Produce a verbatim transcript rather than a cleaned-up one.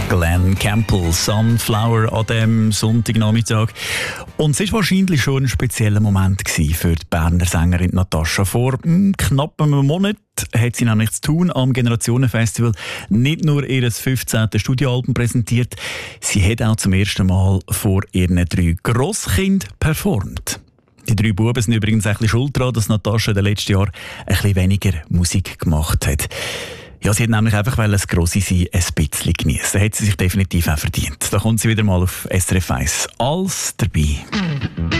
Glenn Campbell, Sunflower an diesem Sonntagnachmittag. Und es war wahrscheinlich schon ein spezieller Moment für die Berner Sängerin Natascha. Vor mh, knapp einem Monat hat sie nämlich zu tun am Generationenfestival nicht nur ihr fünfzehntes Studioalbum präsentiert, sie hat auch zum ersten Mal vor ihren drei Grosskindern performt. Die drei Buben sind übrigens ein bisschen schuld daran, dass Natascha in den letzten Jahren ein bisschen weniger Musik gemacht hat. Ja, sie hat nämlich einfach das grosse Sein ein bisschen geniessen. Hat sie sich definitiv auch verdient. Da kommt sie wieder mal auf S R F eins. Alles dabei.